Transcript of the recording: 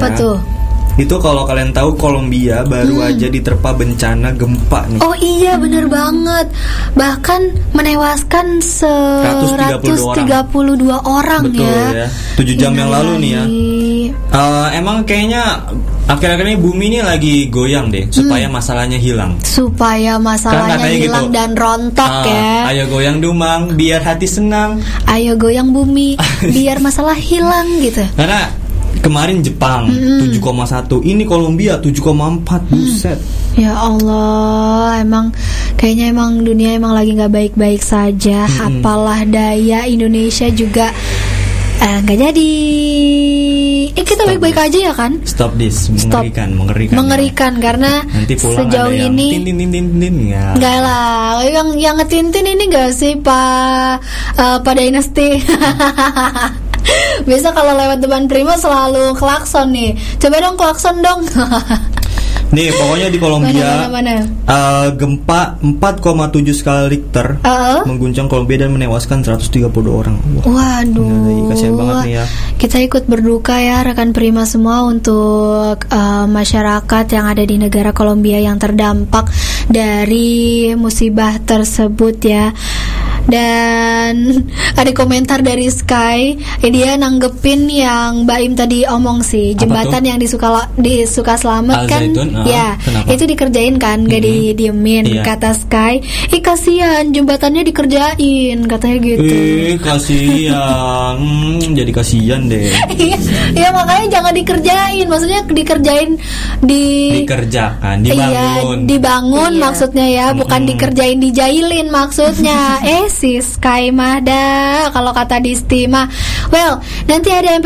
Apa tuh? Itu kalau kalian tahu Kolombia baru aja diterpa bencana gempa nih. Oh iya benar banget. Bahkan menewaskan 132 orang. Betul ya. 7 jam yang lalu nih ya. Emang kayaknya akhir-akhir ini bumi ini lagi goyang deh supaya masalahnya hilang. Supaya masalahnya hilang gitu. Dan rontok ya. Ayo goyang Dumang biar hati senang. Ayo goyang bumi biar masalah hilang gitu. Karena kemarin Jepang 7,1, ini Kolombia 7,4, buset. Ya Allah, kayaknya dunia lagi nggak baik-baik saja. Apalah daya, Indonesia juga nggak jadi. Kita baik-baik aja ya kan? Stop this, mengerikan karena nanti pulang sejauh ada ini nggak lah, yang ngetintin ini nggak sih Pak Dynasty. Biasa kalau lewat depan Prima selalu klakson nih. Coba dong klakson dong. Nih pokoknya di Kolombia mana? Gempa 4,7 skala Richter mengguncang Kolombia dan menewaskan 132 orang. Waduh, kasihan banget nih ya. Kita ikut berduka ya rekan Prima semua untuk masyarakat yang ada di negara Kolombia yang terdampak dari musibah tersebut ya. Dan ada komentar dari Sky, dia nanggepin yang Mbak Im tadi omong sih, jembatan yang di Sukaselamat kan, ya kenapa? Itu dikerjain kan, gak didiemin, kata Sky. Kasihan jembatannya dikerjain, katanya gitu. Kasihan, jadi kasihan deh. Iya makanya jangan dikerjain, maksudnya dibangun. Iya, dibangun maksudnya ya, bukan dikerjain, dijailin maksudnya. Si Sky Mahda kalau kata Disti mah. Well, nanti ada yang